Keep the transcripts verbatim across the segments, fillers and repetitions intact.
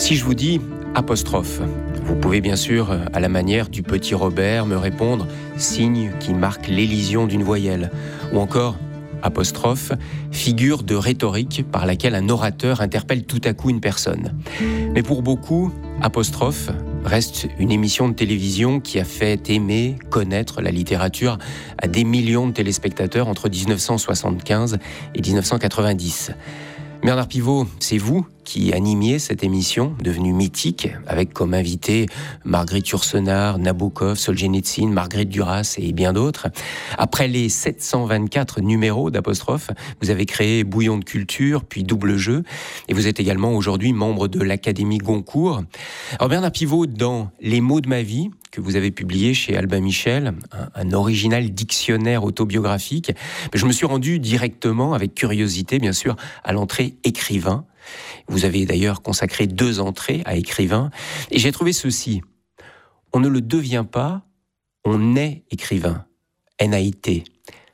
Si je vous dis apostrophe, vous pouvez bien sûr, à la manière du petit Robert, me répondre signe qui marque l'élision d'une voyelle, ou encore apostrophe, figure de rhétorique par laquelle un orateur interpelle tout à coup une personne. Mais pour beaucoup, apostrophe reste une émission de télévision qui a fait aimer, connaître la littérature à des millions de téléspectateurs entre dix-neuf cent soixante-quinze et dix-neuf cent quatre-vingt-dix. Bernard Pivot, c'est vous qui animiez cette émission, devenue mythique, avec comme invités Marguerite Yourcenar, Nabokov, Solzhenitsyn, Marguerite Duras et bien d'autres. Après les sept cent vingt-quatre numéros d'apostrophe, vous avez créé Bouillon de culture, puis Double Jeu, et vous êtes également aujourd'hui membre de l'Académie Goncourt. Alors Bernard Pivot, dans Les mots de ma vie, que vous avez publié chez Albin Michel, un, un original dictionnaire autobiographique, je me suis rendu directement, avec curiosité bien sûr, à l'entrée écrivain. Vous avez d'ailleurs consacré deux entrées à écrivain, et j'ai trouvé ceci. On ne le devient pas, on est écrivain. N A I T.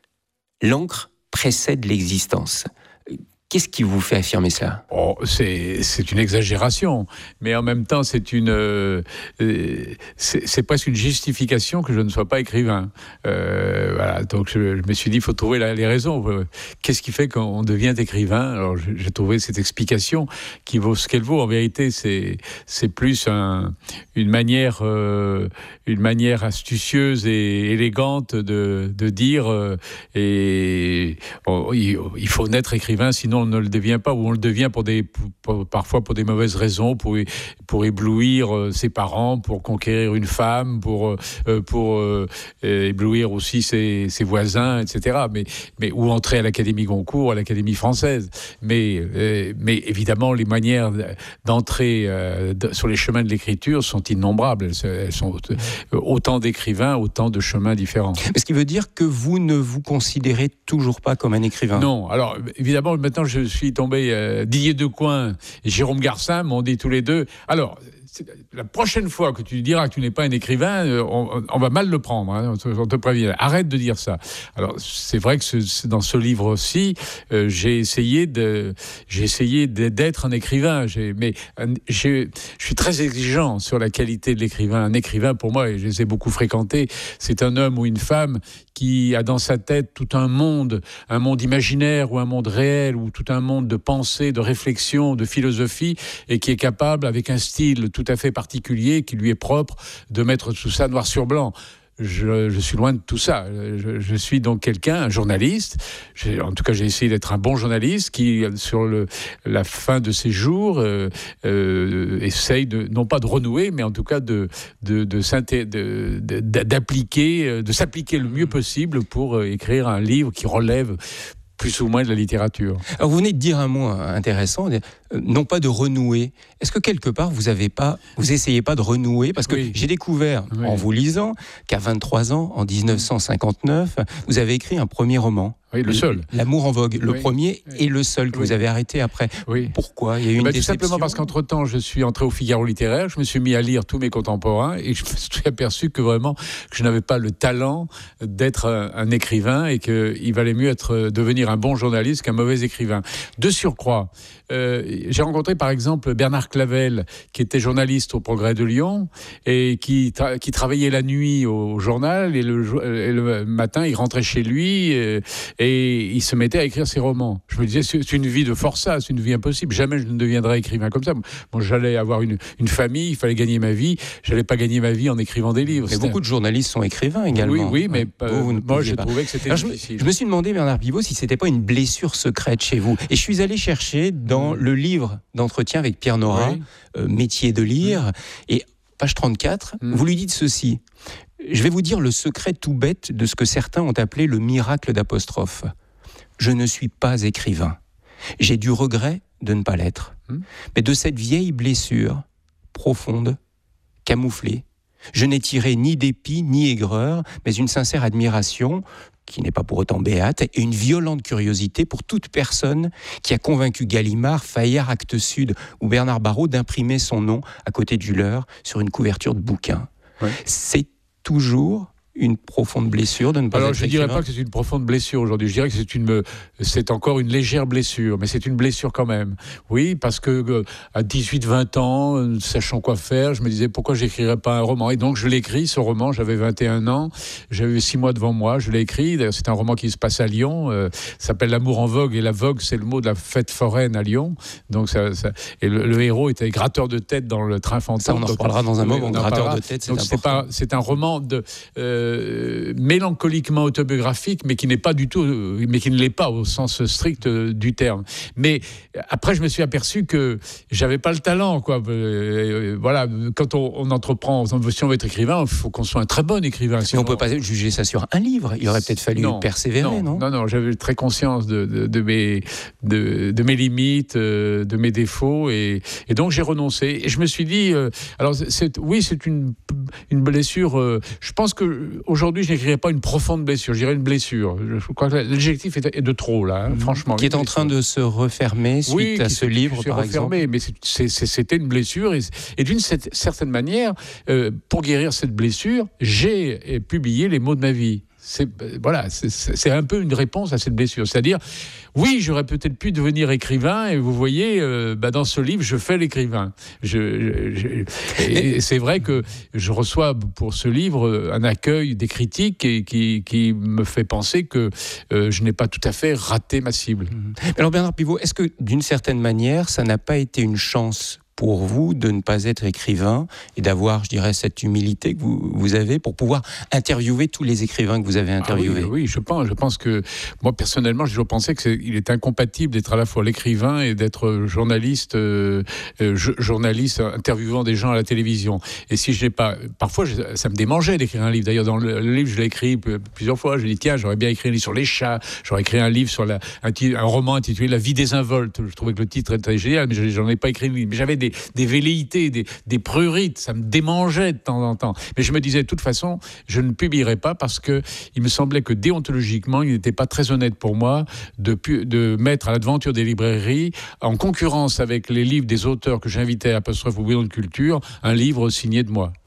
L'encre précède l'existence. Qu'est-ce qui vous fait affirmer cela ? Oh, c'est, c'est une exagération, mais en même temps, c'est une, euh, c'est, c'est presque une justification que je ne sois pas écrivain. Euh, voilà, donc je, je me suis dit, il faut trouver la, les raisons. Qu'est-ce qui fait qu'on devient écrivain ? Alors j'ai trouvé cette explication qui vaut ce qu'elle vaut. En vérité, c'est, c'est plus un, une manière, euh, une manière astucieuse et élégante de, de dire. Euh, et oh, il, il faut naître écrivain, sinon on ne le devient pas, ou on le devient pour des, pour, parfois pour des mauvaises raisons, pour, pour éblouir euh, ses parents, pour conquérir une femme, pour, euh, pour euh, éblouir aussi ses, ses voisins, et cetera. Mais, mais, ou entrer à l'Académie Goncourt, à l'Académie française. Mais, euh, mais évidemment, les manières d'entrer euh, de, sur les chemins de l'écriture sont innombrables. Elles, elles sont autant d'écrivains, autant de chemins différents. Ce qui veut dire que vous ne vous considérez toujours pas comme un écrivain ? Non. Alors, évidemment, maintenant, je suis tombé... Euh, Didier Decoing et Jérôme Garcin m'ont dit tous les deux... Alors, la prochaine fois que tu diras que tu n'es pas un écrivain, on, on va mal le prendre, hein, on te prévient. Arrête de dire ça. Alors, c'est vrai que ce, dans ce livre-ci, euh, j'ai essayé de, j'ai essayé d'être un écrivain. J'ai, mais j'ai, je suis très exigeant sur la qualité de l'écrivain. Un écrivain, pour moi, et je les ai beaucoup fréquentés, c'est un homme ou une femme qui a dans sa tête tout un monde, un monde imaginaire ou un monde réel, ou tout un monde de pensée, de réflexion, de philosophie, et qui est capable, avec un style tout à fait particulier, qui lui est propre, de mettre tout ça noir sur blanc. Je, je suis loin de tout ça. Je, je suis donc quelqu'un, un journaliste. J'ai, en tout cas, j'ai essayé d'être un bon journaliste qui, sur le, la fin de ses jours, euh, euh, essaye de, non pas de renouer, mais en tout cas de, de, de, synthé, de, de, d'appliquer, de s'appliquer le mieux possible pour écrire un livre qui relève plus ou moins de la littérature. Alors vous venez de dire un mot intéressant, non pas de renouer. Est-ce que quelque part vous avez pas, vous essayez pas de renouer ? Parce que oui. J'ai découvert oui. en vous lisant qu'à vingt-trois ans, en dix-neuf cent cinquante-neuf, vous avez écrit un premier roman. Oui, le seul. L'amour en vogue, le oui. premier oui. et le seul que oui. vous avez arrêté après. Oui. Pourquoi ? Il y a eu une ben, déception ? Tout simplement parce qu'entre-temps, je suis entré au Figaro littéraire, je me suis mis à lire tous mes contemporains et je me suis aperçu que vraiment, que je n'avais pas le talent d'être un, un écrivain et qu'il valait mieux être, devenir un bon journaliste qu'un mauvais écrivain. De surcroît, euh, j'ai rencontré par exemple Bernard Clavel, qui était journaliste au Progrès de Lyon et qui, tra- qui travaillait la nuit au journal et le, et le matin, il rentrait chez lui et, et il se mettait à écrire ses romans. Je me disais, c'est une vie de forçat, c'est une vie impossible. Jamais je ne deviendrai écrivain comme ça. Bon, j'allais avoir une, une famille, il fallait gagner ma vie. J'allais pas gagner ma vie en écrivant des livres. Mais c'était... beaucoup de journalistes sont écrivains également. Oui, oui, mais ouais. vous, vous moi, je pas. trouvais que c'était Alors, difficile. Je me, je me suis demandé, Bernard Pivot, si c'était pas une blessure secrète chez vous. Et je suis allé chercher dans mmh. le livre d'entretien avec Pierre Nora, oui. euh, Métier de lire, mmh. et page trente-quatre, mmh. vous lui dites ceci. Je vais vous dire le secret tout bête de ce que certains ont appelé le miracle d'apostrophe. Je ne suis pas écrivain. J'ai du regret de ne pas l'être. Mmh. Mais de cette vieille blessure, profonde, camouflée, je n'ai tiré ni dépit, ni aigreur, mais une sincère admiration, qui n'est pas pour autant béate, et une violente curiosité pour toute personne qui a convaincu Gallimard, Fayard, Actes Sud ou Bernard Barrault d'imprimer son nom à côté du leur sur une couverture de bouquin. Ouais. C'est toujours une profonde blessure de ne pas Alors, être je ne écrivain? dirais pas que c'est une profonde blessure aujourd'hui. Je dirais que c'est une, c'est encore une légère blessure, mais c'est une blessure quand même. Oui, parce que euh, à dix-huit vingt ans, euh, sachant quoi faire, je me disais pourquoi j'écrirais pas un roman. Et donc, je l'ai écrit, ce roman. J'avais vingt et un ans, j'avais six mois devant moi. Je l'ai écrit. D'ailleurs, c'est un roman qui se passe à Lyon. Euh, ça s'appelle L'amour en vogue. Et la vogue, c'est le mot de la fête foraine à Lyon. Donc, ça, ça et le, le héros était gratteur de tête dans le train fantôme. Ça, on en reparlera dans un oui, moment. Gratteur de tête, c'est donc, important. C'est pas, c'est un roman de euh, mélancoliquement autobiographique, mais qui n'est pas du tout, mais qui ne l'est pas au sens strict du terme. Mais après, je me suis aperçu que j'avais pas le talent, quoi. Euh, voilà, quand on, on entreprend, si on veut être écrivain, il faut qu'on soit un très bon écrivain. Mais on peut pas juger ça sur un livre. Il aurait peut-être fallu non, persévérer, non? Non, non, non, j'avais très conscience de, de, de, mes, de, de mes limites, de mes défauts, et, et donc j'ai renoncé. Et je me suis dit, euh, alors c'est, oui, c'est une, une blessure. Euh, je pense que aujourd'hui, je n'écrirais pas une profonde blessure, je dirais une blessure. Je crois que l'adjectif est de trop, là, hein, mmh. franchement. Qui est en train de se refermer suite oui, à ce livre, par refermé, exemple. Mais c'est, c'est, c'était une blessure, et, et d'une certaine manière, euh, pour guérir cette blessure, j'ai publié Les mots de ma vie. C'est, voilà, c'est, c'est un peu une réponse à cette blessure. C'est-à-dire, oui, j'aurais peut-être pu devenir écrivain, et vous voyez, euh, bah dans ce livre, je fais l'écrivain. Je, je, je, et c'est vrai que je reçois pour ce livre un accueil des critiques et qui, qui me fait penser que euh, je n'ai pas tout à fait raté ma cible. Alors Bernard Pivot, est-ce que d'une certaine manière, ça n'a pas été une chance pour vous de ne pas être écrivain et d'avoir, je dirais, cette humilité que vous, vous avez pour pouvoir interviewer tous les écrivains que vous avez interviewés? Ah oui, oui, je pense. Je pense que moi, personnellement, j'ai toujours pensé qu'il est incompatible d'être à la fois l'écrivain et d'être journaliste, euh, journaliste interviewant des gens à la télévision. Et si je n'ai pas... Parfois, je, ça me démangeait d'écrire un livre. D'ailleurs, dans le, le livre, je l'ai écrit plusieurs fois. Je dis, tiens, j'aurais bien écrit un livre sur les chats. J'aurais écrit un livre sur la, un, un roman intitulé La vie désinvolte. Je trouvais que le titre était génial, mais j'en ai pas écrit une. Mais j'avais des des velléités, des, des prurites, ça me démangeait de temps en temps. Mais je me disais, de toute façon, je ne publierai pas parce que il me semblait que déontologiquement, il n'était pas très honnête pour moi de, de mettre à l'aventure des librairies, en concurrence avec les livres des auteurs que j'invitais à Apostrophe ou Bouillon de Culture, un livre signé de moi.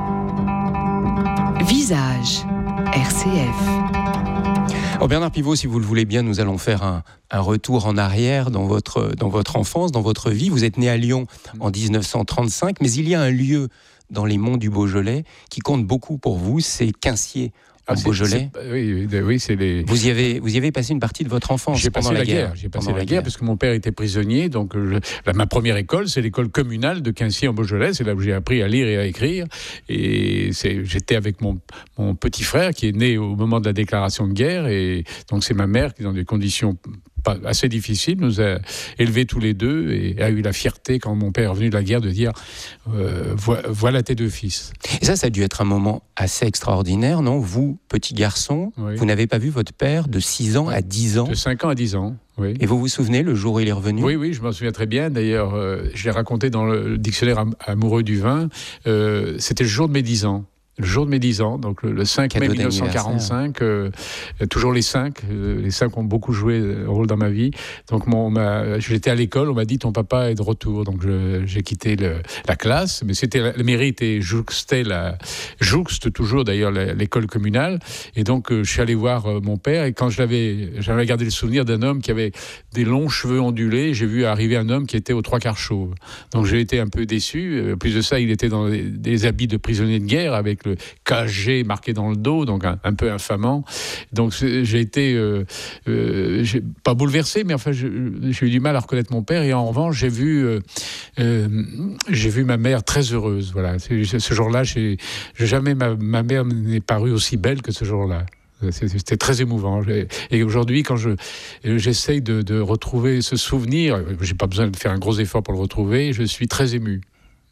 Visage, R C F. Alors Bernard Pivot, si vous le voulez bien, nous allons faire un, un retour en arrière dans votre, dans votre enfance, dans votre vie. Vous êtes né à Lyon en dix-neuf cent trente-cinq, mais il y a un lieu dans les monts du Beaujolais qui compte beaucoup pour vous, c'est Quincier. Ah, au Beaujolais. C'est, oui, oui, c'est les... Vous y avez, vous y avez passé une partie de votre enfance J'ai pendant passé la, la guerre. guerre. J'ai passé pendant la, la guerre, guerre parce que mon père était prisonnier. Donc, je, la, ma première école, c'est l'école communale de Quincier en Beaujolais. C'est là où j'ai appris à lire et à écrire. Et c'est, j'étais avec mon, mon petit frère qui est né au moment de la déclaration de guerre. Et donc, c'est ma mère qui, dans des conditions pas assez difficile, nous a élevés tous les deux et a eu la fierté, quand mon père est revenu de la guerre, de dire euh, voilà tes deux fils. Et ça, ça a dû être un moment assez extraordinaire, non? Vous, petit garçon, oui. Vous n'avez pas vu votre père de six ans à dix ans? De cinq ans à dix ans. Oui. Et vous vous souvenez le jour où il est revenu? Oui, oui, je m'en souviens très bien. D'ailleurs, euh, je l'ai raconté dans le dictionnaire amoureux du vin. Euh, c'était le jour de mes dix ans. Le jour de mes dix ans, donc le, le cinq mai dix-neuf cent quarante-cinq, euh, toujours les cinq, euh, les cinq ont beaucoup joué un rôle dans ma vie. Donc mon, ma, j'étais à l'école, on m'a dit ton papa est de retour, donc je, j'ai quitté le, la classe, mais c'était la, la mairie était jouxtait la jouxte toujours d'ailleurs la, l'école communale, et donc euh, je suis allé voir euh, mon père, et quand je l'avais, j'avais gardé le souvenir d'un homme qui avait des longs cheveux ondulés, j'ai vu arriver un homme qui était aux trois quarts chauve. Donc j'ai été un peu déçu. Euh, plus de ça, il était dans des, des habits de prisonnier de guerre avec le K G marqué dans le dos, donc un, un peu infamant. Donc j'ai été, euh, euh, j'ai, pas bouleversé, mais enfin j'ai, j'ai eu du mal à reconnaître mon père. Et en revanche, j'ai vu, euh, euh, j'ai vu ma mère très heureuse. Voilà, ce jour-là, j'ai, jamais ma, ma mère n'est parue aussi belle que ce jour-là. C'était très émouvant. Et aujourd'hui, quand je, j'essaye de, de retrouver ce souvenir, j'ai pas besoin de faire un gros effort pour le retrouver, je suis très ému.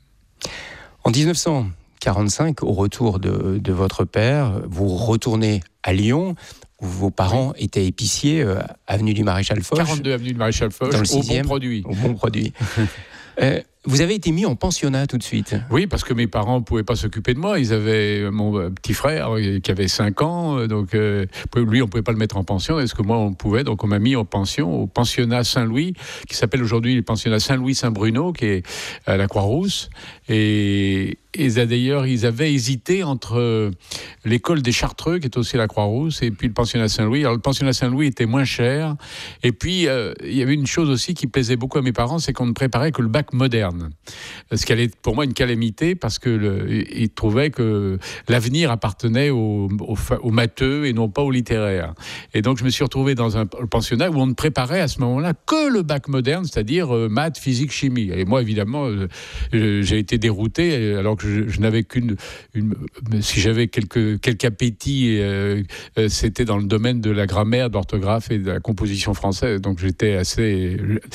En dix-neuf cent quarante-cinq, au retour de, de votre père, vous retournez à Lyon, où vos parents oui. étaient épiciers, euh, avenue du Maréchal Foch. quarante-deux avenue du Maréchal Foch, dans le au sixième, bon produit. Au bon produit. euh, Vous avez été mis en pensionnat tout de suite. Oui, parce que mes parents ne pouvaient pas s'occuper de moi. Ils avaient mon petit frère qui avait cinq ans, donc euh, lui, on ne pouvait pas le mettre en pension, est-ce que moi, on pouvait. Donc on m'a mis en pension au pensionnat Saint-Louis, qui s'appelle aujourd'hui le pensionnat Saint-Louis-Saint-Bruno, qui est à la Croix-Rousse. Et, et d'ailleurs, ils avaient hésité entre l'école des Chartreux, qui est aussi la Croix-Rousse, et puis le pensionnat Saint-Louis. Alors, le pensionnat Saint-Louis était moins cher. Et puis, euh, il y avait une chose aussi qui plaisait beaucoup à mes parents, c'est qu'on ne préparait que le bac moderne. Ce qui allait pour moi une calamité, parce qu'ils trouvaient que l'avenir appartenait aux, aux, aux matheux et non pas aux littéraires. Et donc, je me suis retrouvé dans un pensionnat où on ne préparait à ce moment-là que le bac moderne, c'est-à-dire euh, maths, physique, chimie. Et moi, évidemment, euh, j'ai été dérouté, alors que je, je n'avais qu'une... Une, si j'avais quelques, quelques appétits, euh, euh, c'était dans le domaine de la grammaire, de l'orthographe et de la composition française. Donc, j'étais assez...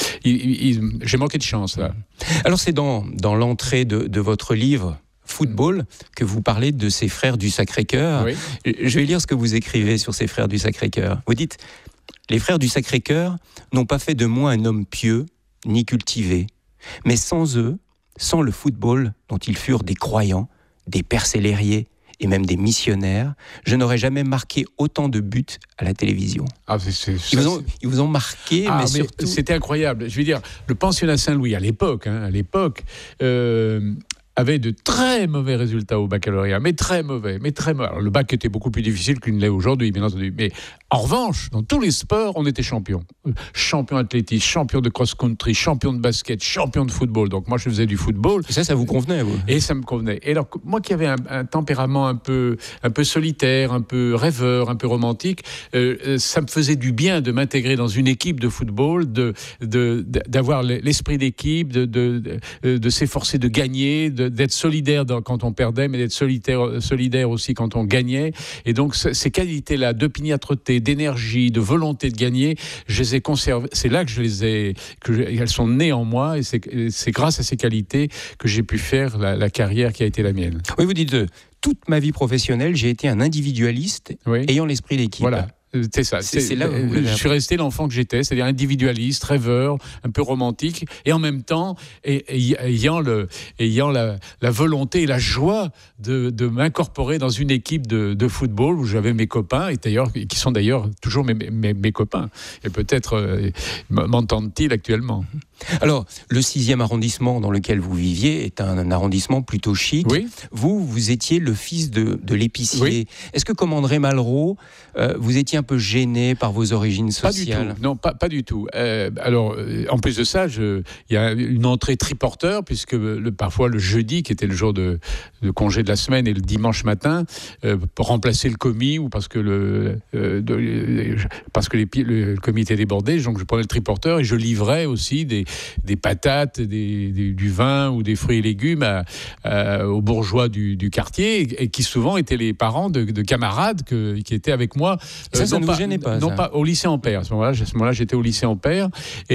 Il, il, j'ai manqué de chance, là. Alors, c'est dans, dans l'entrée de, de votre livre... Football, que vous parlez de ces frères du Sacré-Cœur. Oui. Je vais lire ce que vous écrivez sur ces frères du Sacré-Cœur. Vous dites « Les frères du Sacré-Cœur n'ont pas fait de moi un homme pieux, ni cultivé, mais sans eux, sans le football dont ils furent des croyants, des percélériers et même des missionnaires, je n'aurais jamais marqué autant de buts à la télévision. » Ah, c'est, c'est, ils, vous ont, ils vous ont marqué, ah, mais, mais surtout... C'était incroyable. Je veux dire, le pensionnat Saint-Louis, à l'époque, hein, à l'époque... Euh, avait de très mauvais résultats au baccalauréat, mais très mauvais, mais très mauvais. Alors, le bac était beaucoup plus difficile qu'il ne l'est aujourd'hui, bien entendu. Mais en revanche, dans tous les sports, on était champion. Champion athlétisme, champion de cross-country, champion de basket, champion de football. Donc moi, je faisais du football. Et ça, ça vous convenait, vous ? Et ça me convenait. Et alors, moi qui avais un, un tempérament un peu, un peu solitaire, un peu rêveur, un peu romantique, euh, ça me faisait du bien de m'intégrer dans une équipe de football, de, de, d'avoir l'esprit d'équipe, de, de, de, de s'efforcer de gagner, de d'être solidaire quand on perdait, mais d'être solidaire, solidaire aussi quand on gagnait. Et donc, ces qualités-là d'opiniâtreté, d'énergie, de volonté de gagner, je les ai conservées. C'est là que je les ai, que je, elles sont nées en moi, et c'est, c'est grâce à ces qualités que j'ai pu faire la, la carrière qui a été la mienne. Oui, vous dites, euh, toute ma vie professionnelle, j'ai été un individualiste oui. ayant l'esprit d'équipe. Voilà. C'est ça. C'est, c'est là où je suis resté l'enfant que j'étais, c'est-à-dire individualiste, rêveur, un peu romantique, et en même temps et, et, ayant, le, ayant la, la volonté et la joie de, de m'incorporer dans une équipe de, de football où j'avais mes copains, et d'ailleurs, qui sont d'ailleurs toujours mes, mes, mes copains. Et peut-être euh, m'entendent-ils actuellement. Alors, le sixième arrondissement dans lequel vous viviez est un, un arrondissement plutôt chic. Oui. Vous, vous étiez le fils de, de l'épicier. Oui. Est-ce que, comme André Malraux, euh, vous étiez un peu gêné par vos origines sociales ? Pas du tout. Non, pas, pas du tout. Euh, alors, euh, en plus de ça, il y a une entrée triporteur, puisque le, parfois le jeudi, qui était le jour de, de congé de la semaine, et le dimanche matin, euh, pour remplacer le commis, ou parce que le, euh, de, parce que les, le, le commis était débordé, donc je prenais le triporteur et je livrais aussi des des patates, des, des, du vin ou des fruits et légumes à, à, aux bourgeois du, du quartier, et, et qui souvent étaient les parents de, de camarades que, qui étaient avec moi. Ça, euh, ça ne pas, vous gênait pas Non, ça. pas au lycée Ampère. À ce moment-là, à ce moment-là, j'étais au lycée Ampère,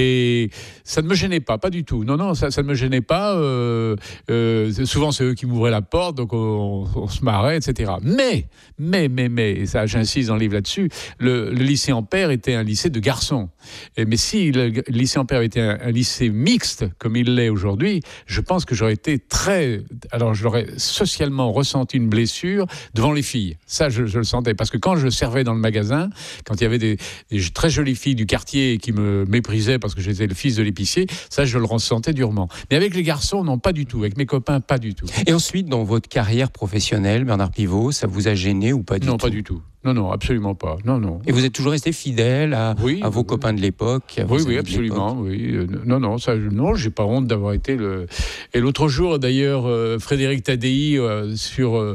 et ça ne me gênait pas, pas du tout. Non, non, ça, ça ne me gênait pas. Euh, euh, souvent, c'est eux qui m'ouvraient la porte, donc on, on se marrait, et cetera. Mais, mais, mais, mais, et ça, j'insiste dans le livre là-dessus, le, le lycée Ampère était un lycée de garçons. Et, mais si le, le lycée Ampère était un, un lycée mixte comme il l'est aujourd'hui, je pense que j'aurais été très... Alors, j'aurais socialement ressenti une blessure devant les filles. Ça, je, je le sentais. Parce que quand je servais dans le magasin, quand il y avait des, des très jolies filles du quartier qui me méprisaient parce que j'étais le fils de l'épicier, ça, je le ressentais durement. Mais avec les garçons, non, pas du tout. Avec mes copains, pas du tout. Et ensuite, dans votre carrière professionnelle, Bernard Pivot, ça vous a gêné ou pas du non, tout ? Non, pas du tout. Non, non, absolument pas. Non, non. Et vous êtes toujours resté fidèle à, oui, à vos oui. copains de l'époque, à vos Oui, amis oui, de absolument. l'époque. Oui. Non, non, ça, non, j'ai pas honte d'avoir été le. Et l'autre jour, d'ailleurs, euh, Frédéric Tadei euh, sur euh,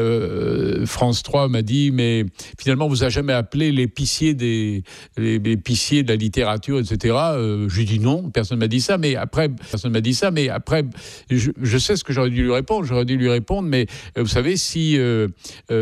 euh, France trois m'a dit, mais finalement, on vous a jamais appelé l'épicier des, les, l'épicier de la littérature, et cetera. Euh, je lui dis non, personne m'a dit ça. Mais après, personne m'a dit ça. Mais après, je, je sais ce que j'aurais dû lui répondre. J'aurais dû lui répondre, mais euh, vous savez, si euh, euh,